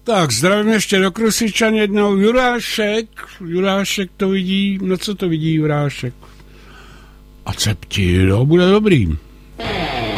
Tak, zdravím ještě do Krusičan jednou. Jurášek to vidí, no co to vidí Jurášek? A cepti, no, bude dobrý.